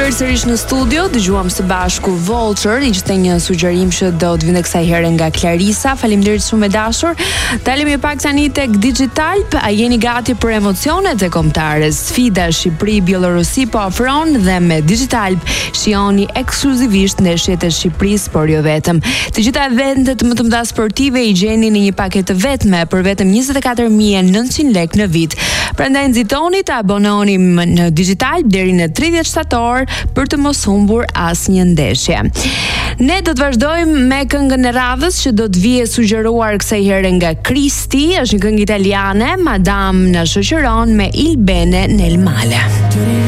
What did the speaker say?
Mirëmëngjes sërish në studio. Dëgjuam së bashku Vulture, ishte një sugjerim që do të vinte kësaj here nga Clarisa. Faleminderit shumë e dashur. Dalemi pak tani tek Digitalp. A jeni gati për emocionet e kombëtare? Sfida Shqipëri-Bielorusi po ofron dhe me Digitalp shihoni ekskluzivisht ndeshjet e Shqipërisë, por jo vetëm. Të gjitha eventet më të mëdha sportive i gjeni në një paketë të vetme për vetëm 24.900 lekë në vit. Prandaj nxitoni të abononi në Digitalp deri në 30 shtator për të mos humbur asnjë ndeshje. Ne do të vazhdojmë me këngën e radhës që do të vijë sugjeruar kësaj here nga Kristi, është një këngë italiane, Madame na shoqëron me Il Bene nel Male.